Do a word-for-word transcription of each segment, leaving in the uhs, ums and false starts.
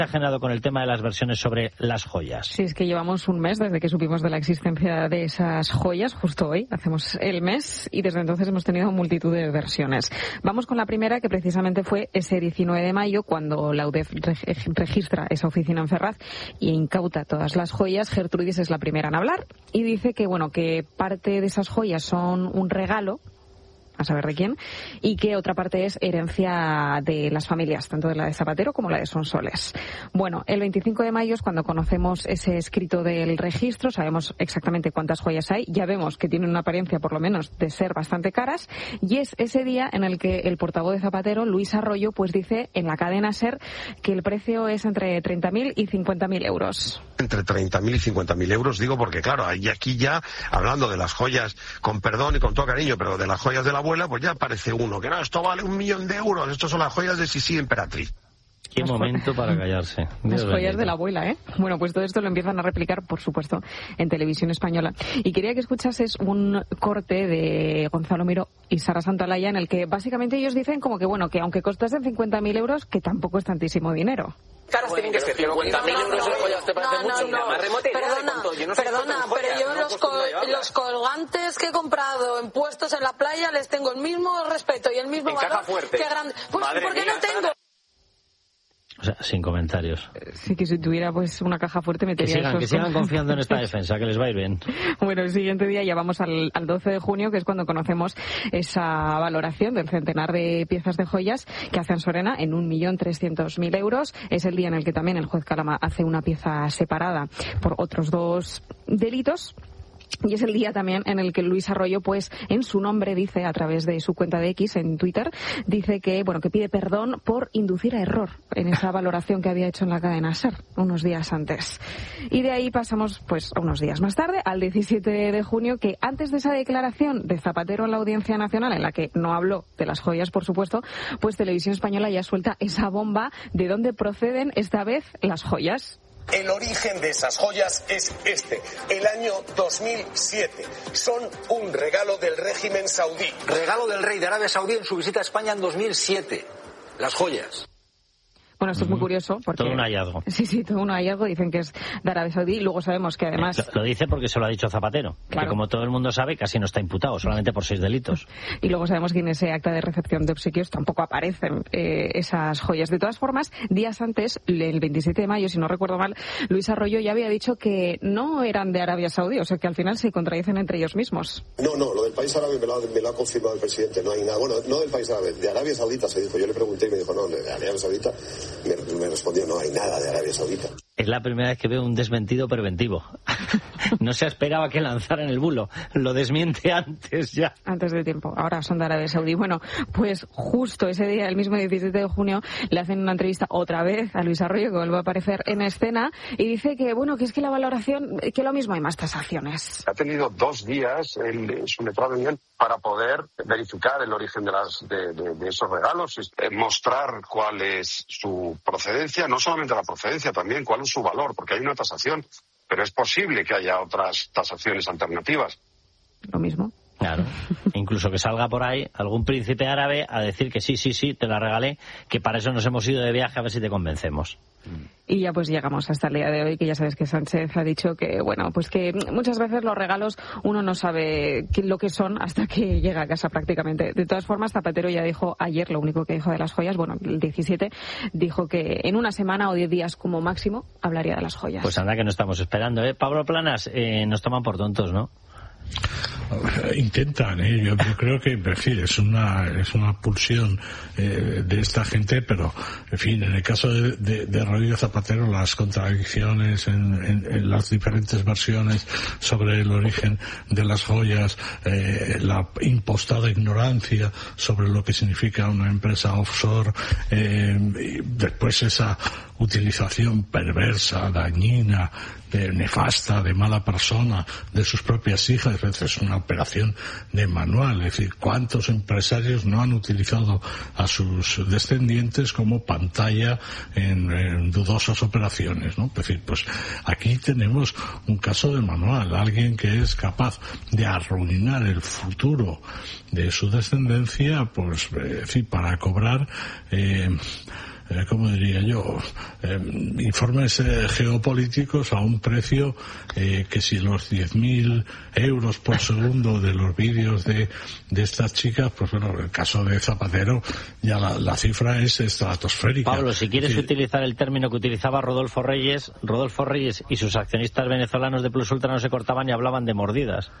ha generado con el tema de las versiones sobre las joyas. Sí, es que llevamos un mes desde que supimos de la existencia de esas joyas, justo hoy, hacemos el mes, y desde entonces hemos tenido multitud de versiones. Vamos con la primera, que precisamente fue ese diecinueve de mayo, cuando la U D E F registra esa oficina en Ferraz y incauta todas las joyas. Gertrudis es la primera en hablar y dice que, bueno, que parte de esas joyas son un regalo, a saber de quién, y que otra parte es herencia de las familias, tanto de la de Zapatero como la de Sonsoles. Bueno, el veinticinco de mayo es cuando conocemos ese escrito del registro, sabemos exactamente cuántas joyas hay, ya vemos que tienen una apariencia, por lo menos, de ser bastante caras, y es ese día en el que el portavoz de Zapatero, Luis Arroyo, pues dice en la cadena SER que el precio es entre treinta mil y cincuenta mil euros. Entre treinta mil y cincuenta mil euros, digo, porque claro, ahí aquí ya, hablando de las joyas, con perdón y con todo cariño, pero de las joyas de la abuela, pues ya aparece uno, que no, esto vale un millón de euros, esto son las joyas de Sisi Emperatriz. Qué momento para callarse. Las joyas de la abuela, ¿eh? Bueno, pues todo esto lo empiezan a replicar, por supuesto, en Televisión Española. Y quería que escuchases un corte de Gonzalo Miró y Sara Santaolalla, en el que básicamente ellos dicen como que, bueno, que aunque costasen cincuenta mil euros, que tampoco es tantísimo dinero. Caras bueno, tienen que ser cincuenta mil euros de joyas, ¿te parece no, no, mucho? No, no, perdona, yo no perdona, pero joyas, yo no los, col los colgantes que he comprado en puestos en la playa les tengo el mismo respeto y el mismo Encaja valor fuerte. que grande. Pues Madre porque mía, no tengo. Sara. O sea, sin comentarios. Sí, que si tuviera pues una caja fuerte metería que sigan, esos que sigan confiando en esta defensa, que les va a ir bien. Bueno, el siguiente día ya vamos al, al doce de junio, que es cuando conocemos esa valoración del centenar de piezas de joyas que hace Ansorena en un millón trescientos mil euros. Es el día en el que también el juez Calama hace una pieza separada por otros dos delitos. Y es el día también en el que Luis Arroyo, pues, en su nombre dice, a través de su cuenta de X en Twitter, dice que, bueno, que pide perdón por inducir a error en esa valoración que había hecho en la cadena SER unos días antes. Y de ahí pasamos, pues, unos días más tarde, al diecisiete de junio, que antes de esa declaración de Zapatero en la Audiencia Nacional, en la que no habló de las joyas, por supuesto, pues Televisión Española ya suelta esa bomba de dónde proceden esta vez las joyas. El origen de esas joyas es este, el año dos mil siete. Son un regalo del régimen saudí. Regalo del rey de Arabia Saudí en su visita a España en dos mil siete. Las joyas. Bueno, esto es muy curioso porque... Todo un hallazgo. Sí, sí, todo un hallazgo. Dicen que es de Arabia Saudí y luego sabemos que además... Lo, lo dice porque se lo ha dicho Zapatero, claro. Que como todo el mundo sabe, casi no está imputado, solamente por seis delitos. Y luego sabemos que en ese acta de recepción de obsequios tampoco aparecen eh, esas joyas. De todas formas, días antes, el veintisiete de mayo, si no recuerdo mal, Luis Arroyo ya había dicho que no eran de Arabia Saudí, o sea que al final se contradicen entre ellos mismos. No, no, lo del país árabe me lo, ha, me lo ha confirmado el presidente, no hay nada. Bueno, no del país árabe, de Arabia Saudita se dijo. Yo le pregunté y me dijo, no, de Arabia Saudita... Me, me respondió, no hay nada de Arabia Saudita. Es la primera vez que veo un desmentido preventivo. No se esperaba que lanzaran el bulo. Lo desmiente antes ya. Antes de tiempo. Ahora son de Arabia Saudí. Bueno, pues justo ese día, el mismo diecisiete de junio, le hacen una entrevista otra vez a Luis Arroyo, que vuelve a aparecer en escena, y dice que, bueno, que es que la valoración, que lo mismo hay más tasaciones. Ha tenido dos días en su letrado para poder verificar el origen de, las, de, de, de esos regalos, eh, mostrar cuál es su procedencia, no solamente la procedencia, también cuál es su valor, porque hay una tasación, pero es posible que haya otras tasaciones alternativas. Lo mismo. Claro, incluso que salga por ahí algún príncipe árabe a decir que sí, sí, sí, te la regalé, que para eso nos hemos ido de viaje, a ver si te convencemos. Y ya pues llegamos hasta el día de hoy, que ya sabes que Sánchez ha dicho que, bueno, pues que muchas veces los regalos uno no sabe qué, lo que son hasta que llega a casa prácticamente. De todas formas, Zapatero ya dijo ayer, lo único que dijo de las joyas, bueno, el diecisiete, dijo que en una semana o diez días como máximo hablaría de las joyas. Pues anda que no estamos esperando, ¿eh? Pablo Planas, eh, nos toman por tontos, ¿no? Intentan, ¿eh? yo, yo creo que, en fin, es una es una pulsión eh, de esta gente, pero, en fin, en el caso de, de, de Rodríguez Zapatero, las contradicciones en, en, en las diferentes versiones sobre el origen de las joyas, eh, la impostada ignorancia sobre lo que significa una empresa offshore, eh, y después esa utilización perversa, dañina, de nefasta, de mala persona, de sus propias hijas. Es una operación de manual. Es decir, ¿cuántos empresarios no han utilizado a sus descendientes como pantalla en, en dudosas operaciones, ¿no? Es decir, pues aquí tenemos un caso de manual. Alguien que es capaz de arruinar el futuro de su descendencia, pues, es decir, para cobrar... Eh, eh, ¿cómo diría yo? Eh, informes eh, geopolíticos a un precio eh, que si los diez mil euros por segundo de los vídeos de, de estas chicas, pues bueno, en el caso de Zapatero ya la, la cifra es estratosférica. Pablo, si quieres sí. utilizar el término que utilizaba Rodolfo Reyes, Rodolfo Reyes y sus accionistas venezolanos de Plus Ultra no se cortaban y hablaban de mordidas.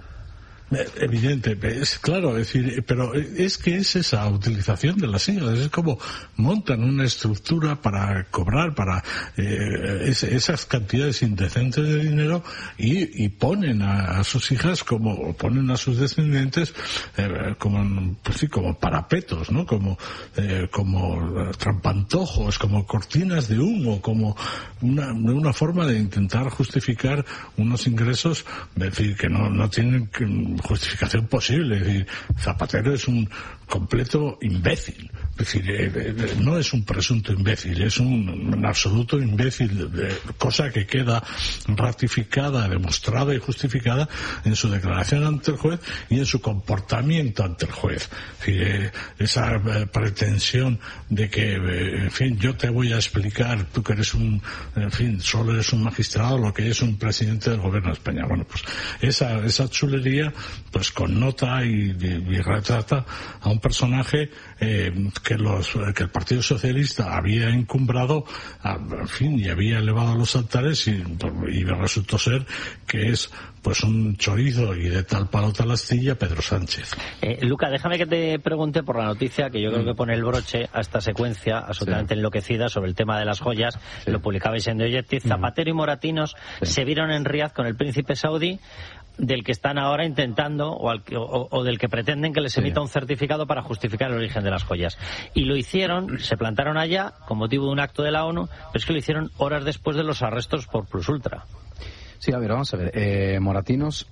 Evidente, es claro, es decir, pero es que es esa utilización de las siglas, es como montan una estructura para cobrar, para eh, es, esas cantidades indecentes de dinero y, y ponen a, a sus hijas como, o ponen a sus descendientes eh, como, pues sí, como parapetos, ¿no? Como, eh, como trampantojos, como cortinas de humo, como una, una forma de intentar justificar unos ingresos, es decir, que no, no tienen que, justificación posible. Es decir, Zapatero es un completo imbécil. Es decir, eh, eh, no es un presunto imbécil, es un, un absoluto imbécil, de, cosa que queda ratificada, demostrada y justificada en su declaración ante el juez y en su comportamiento ante el juez. Es decir, eh, esa eh, pretensión de que, eh, en fin, yo te voy a explicar, tú que eres un, en fin, solo eres un magistrado, lo que es un presidente del gobierno de España. Bueno, pues esa, esa chulería pues connota y, y, y retrata a un personaje eh, que los que el Partido Socialista había encumbrado, a, en fin, y había elevado a los altares y, y resultó ser que es pues un chorizo y de tal palo tal astilla Pedro Sánchez. Eh, Luca, déjame que te pregunte por la noticia que yo creo que pone el broche a esta secuencia absolutamente sí. enloquecida sobre el tema de las joyas. Sí. Lo publicabais en The Objective. Zapatero y Moratinos sí. se vieron en Riad con el príncipe saudí, del que están ahora intentando o, al, o, o del que pretenden que les emita sí. un certificado para justificar el origen de las joyas. Y lo hicieron, se plantaron allá con motivo de un acto de la ONU, pero es que lo hicieron horas después de los arrestos por Plus Ultra. Sí, a ver, vamos a ver. Eh, Moratinos,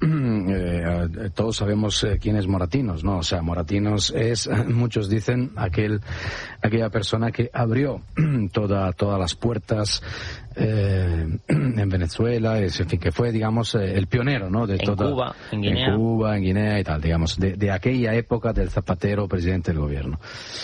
eh, todos sabemos eh, quién es Moratinos, ¿no? O sea, Moratinos es, muchos dicen, aquel, aquella persona que abrió toda, todas las puertas eh, en Venezuela, es, en fin, que fue, digamos, eh, el pionero, ¿no? De en toda, Cuba, en Guinea. En Cuba, en Guinea y tal, digamos, de, de aquella época del Zapatero, presidente del gobierno.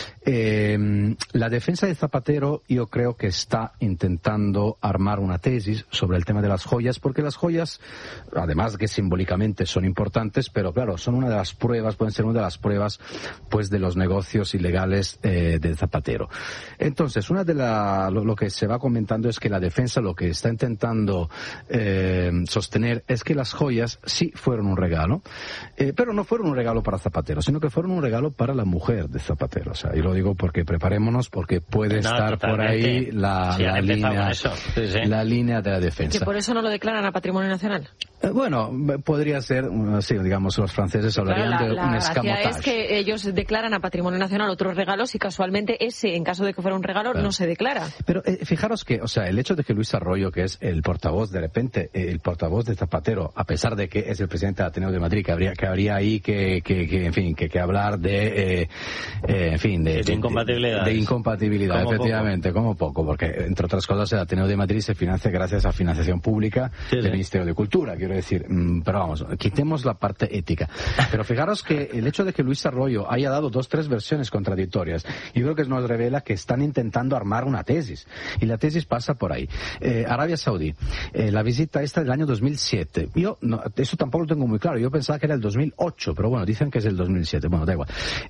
Eh, la defensa de Zapatero, yo creo que está intentando armar una tesis sobre el tema de las joyas, porque las joyas, además que simbólicamente son importantes, pero claro, son una de las pruebas, pueden ser una de las pruebas, pues, de los negocios ilegales eh, del Zapatero. Entonces, una de la, lo, lo que se va comentando es que la defensa lo que está intentando eh, sostener es que las joyas sí fueron un regalo, eh, pero no fueron un regalo para Zapatero, sino que fueron un regalo para la mujer de Zapatero. O sea, y lo digo porque preparémonos, porque puede no, estar totalmente. Por ahí la, sí, la línea, sí, sí. la línea de la defensa. Que por eso no lo declaran a Patrimonio Nacional. Eh, bueno, podría ser, sí, digamos, los franceses hablarían claro, la, de la un escamotaje. La es que ellos declaran a Patrimonio Nacional otros regalos y casualmente ese, en caso de que fuera un regalo, claro. no se declara. Pero eh, fijaros que, o sea, el hecho de que Luis Arroyo, que es el portavoz, de repente, eh, el portavoz de Zapatero, a pesar de que es el presidente del Ateneo de Madrid, que habría, que habría ahí que, que, que en fin, que, que hablar de, eh, eh, en fin, de, de, de incompatibilidad. De, de incompatibilidad, como efectivamente, poco. como poco, porque, entre otras cosas, el Ateneo de Madrid se financia gracias a financiación pública sí, del sí. Ministerio de Cultura, quiero decir. Mmm, pero vamos, quitemos la parte ética. Pero fijaros que el hecho de que Luis Arroyo haya dado dos, tres versiones contradictorias, yo creo que nos revela que están intentando armar una tesis. Y la tesis pasa por ahí. Eh, Arabia Saudí, eh, la visita esta del año dos mil siete. Yo, no, eso tampoco lo tengo muy claro. Yo pensaba que era el dos mil ocho, pero bueno, dicen que es el dos mil siete. Bueno, da igual.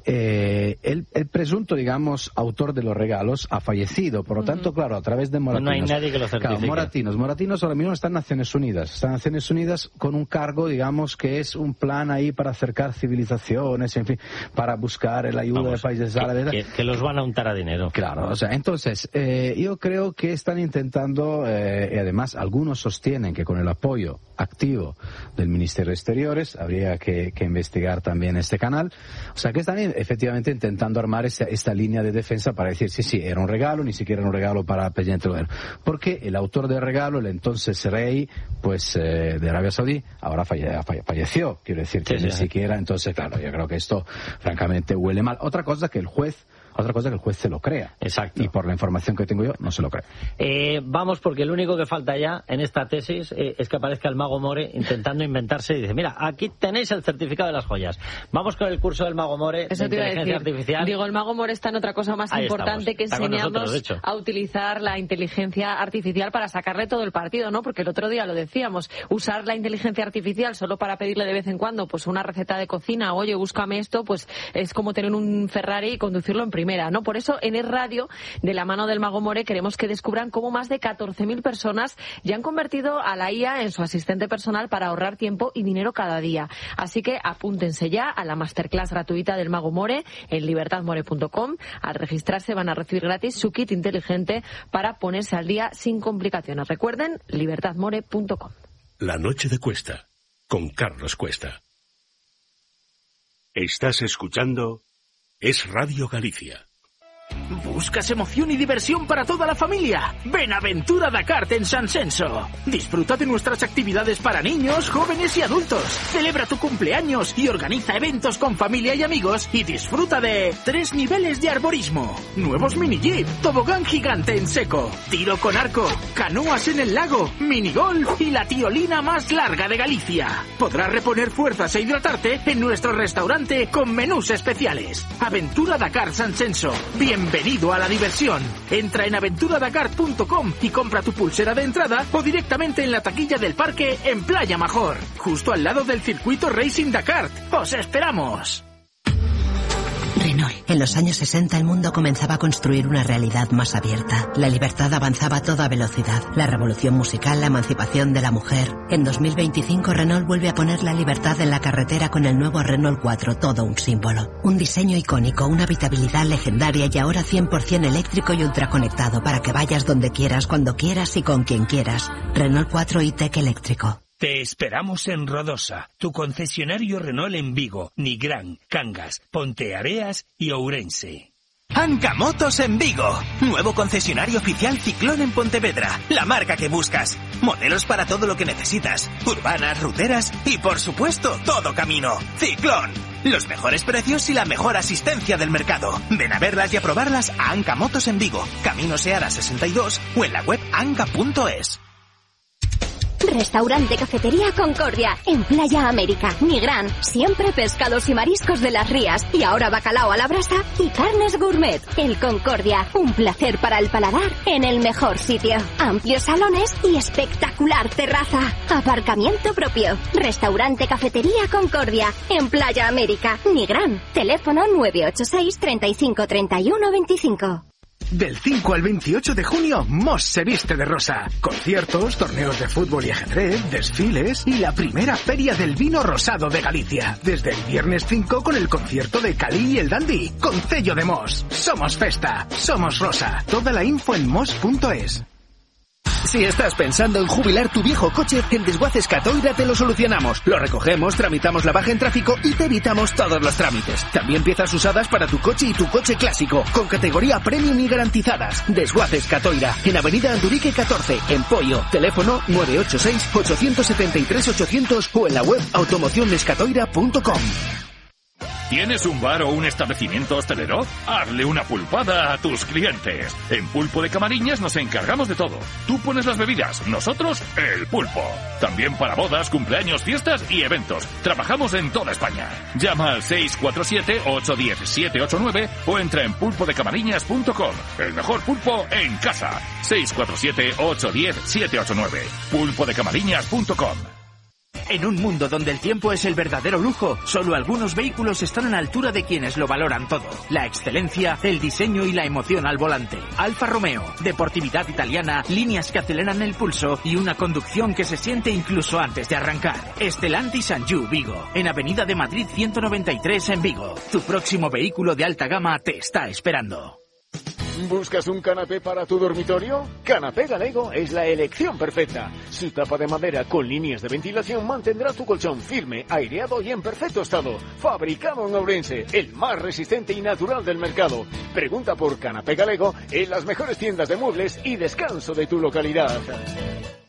Eh, el, el presunto, digamos, autor de los regalos ha fallecido. Por lo uh-huh. tanto, claro, a través de Moratinos. No hay nadie que lo certifique. Claro, Moratinos. Moratinos ahora mismo está en Naciones Unidas. Está en Naciones Unidas con un cargo, digamos, que es un plan ahí para acercar civilizaciones, en fin, para buscar la ayuda Vamos, de países árabes. Que, que los van a untar a dinero. Claro, o sea, entonces, eh, yo creo que están intentando, eh, y además algunos sostienen que con el apoyo activo del Ministerio de Exteriores, habría que, que investigar también este canal, o sea, que están efectivamente intentando armar esta, esta línea de defensa para decir, sí, sí, era un regalo, ni siquiera era un regalo para el presidente del gobierno. Porque el autor del regalo, el entonces rey, pues, eh, de Arabia Saudí, ahora falle, falleció, quiero decir que sí, ni sí. siquiera, entonces, claro, yo creo que esto, francamente, huele mal. Otra cosa que el juez Otra cosa es que el juez se lo crea. Exacto. Y por la información que tengo yo, no se lo cree. Eh, vamos, porque lo único que falta ya en esta tesis eh, es que aparezca el mago More intentando inventarse y dice, mira, aquí tenéis el certificado de las joyas. Vamos con el curso del mago More Eso de te iba a inteligencia decir. artificial. Digo, el mago More está en otra cosa más Ahí importante estamos. que Está con enseñarnos nosotros, a utilizar la inteligencia artificial para sacarle todo el partido, ¿no? Porque el otro día lo decíamos, usar la inteligencia artificial solo para pedirle de vez en cuando pues una receta de cocina, oye, búscame esto, pues es como tener un Ferrari y conducirlo en primera, ¿no? Por eso en Es Radio, de la mano del mago More, queremos que descubran cómo más de catorce mil personas ya han convertido a la I A en su asistente personal para ahorrar tiempo y dinero cada día. Así que apúntense ya a la masterclass gratuita del mago More en libertad more punto com. Al registrarse van a recibir gratis su kit inteligente para ponerse al día sin complicaciones. Recuerden, libertad more punto com. La noche de Cuesta, con Carlos Cuesta. Estás escuchando Es Radio Galicia. ¿Buscas emoción y diversión para toda la familia? Ven a Aventura Dakar en San Censo. Disfruta de nuestras actividades para niños, jóvenes y adultos. Celebra tu cumpleaños y organiza eventos con familia y amigos y disfruta de tres niveles de arborismo, nuevos mini jeep, tobogán gigante en seco, tiro con arco, canoas en el lago, minigolf y la tirolina más larga de Galicia. Podrás reponer fuerzas e hidratarte en nuestro restaurante con menús especiales. Aventura Dakar San Censo. Bienvenido a la diversión. Entra en aventura dakar punto com y compra tu pulsera de entrada o directamente en la taquilla del parque en Playa Major, justo al lado del circuito Racing Dakar. ¡Os esperamos! Renault. En los años sesenta el mundo comenzaba a construir una realidad más abierta. La libertad avanzaba a toda velocidad. La revolución musical, la emancipación de la mujer. En dos mil veinticinco Renault vuelve a poner la libertad en la carretera con el nuevo Renault cuatro, todo un símbolo. Un diseño icónico, una habitabilidad legendaria y ahora cien por ciento eléctrico y ultraconectado para que vayas donde quieras, cuando quieras y con quien quieras. Renault cuatro e-Tech eléctrico. Te esperamos en Rodosa, tu concesionario Renault en Vigo, Nigrán, Cangas, Ponteareas y Ourense. Anca Motos en Vigo. Nuevo concesionario oficial Ciclón en Pontevedra. La marca que buscas. Modelos para todo lo que necesitas. Urbanas, ruteras y, por supuesto, todo camino. Ciclón. Los mejores precios y la mejor asistencia del mercado. Ven a verlas y a probarlas a Anca Motos en Vigo. Camino Seara sesenta y dos o en la web anca punto es. Restaurante Cafetería Concordia, en Playa América, Nigrán. Siempre pescados y mariscos de las rías. Y ahora bacalao a la brasa y carnes gourmet. El Concordia, un placer para el paladar en el mejor sitio. Amplios salones y espectacular terraza. Aparcamiento propio. Restaurante Cafetería Concordia, en Playa América, Nigrán. Teléfono nueve ocho seis, treinta y cinco, treinta y uno, veinticinco. Del cinco al veintiocho de junio, Mos se viste de rosa. Conciertos, torneos de fútbol y ajedrez, desfiles y la primera feria del vino rosado de Galicia. Desde el viernes cinco con el concierto de Cali y el Dandy. Concello de Mos. Somos festa. Somos rosa. Toda la info en mos punto es. Si estás pensando en jubilar tu viejo coche, en Desguaces Catoira te lo solucionamos. Lo recogemos, tramitamos la baja en tráfico y te evitamos todos los trámites. También piezas usadas para tu coche y tu coche clásico, con categoría premium y garantizadas. Desguaces Catoira, en Avenida Andurique catorce, en Poio. Teléfono nueve ocho seis, ocho siete tres, ochocientos o en la web automocionescatoira punto com. ¿Tienes un bar o un establecimiento hostelero? Hazle una pulpada a tus clientes. En Pulpo de Camariñas nos encargamos de todo. Tú pones las bebidas, nosotros el pulpo. También para bodas, cumpleaños, fiestas y eventos. Trabajamos en toda España. Llama al seis cuatro siete, ocho uno cero, siete ocho nueve o entra en pulpo de camariñas punto com. El mejor pulpo en casa. seis cuatro siete, ocho uno cero, siete ocho nueve. pulpo de camariñas punto com. En un mundo donde el tiempo es el verdadero lujo, solo algunos vehículos están a la altura de quienes lo valoran todo. La excelencia, el diseño y la emoción al volante. Alfa Romeo, deportividad italiana, líneas que aceleran el pulso y una conducción que se siente incluso antes de arrancar. Stellantis Anjou Vigo, en Avenida de Madrid ciento noventa y tres en Vigo. Tu próximo vehículo de alta gama te está esperando. ¿Buscas un canapé para tu dormitorio? Canapé Galego es la elección perfecta. Su tapa de madera con líneas de ventilación mantendrá tu colchón firme, aireado y en perfecto estado. Fabricado en Ourense, el más resistente y natural del mercado. Pregunta por Canapé Galego en las mejores tiendas de muebles y descanso de tu localidad.